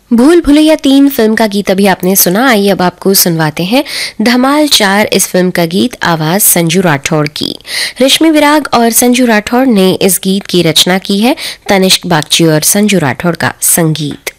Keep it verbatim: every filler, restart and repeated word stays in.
भूल भुलैया तीन फिल्म का गीत अभी आपने सुना। आइए अब आपको सुनवाते हैं धमाल चार इस फिल्म का गीत, आवाज संजू राठौड़ की। रश्मि विराग और संजू राठौड़ ने इस गीत की रचना की है, तनिष्क बागची और संजू राठौड़ का संगीत।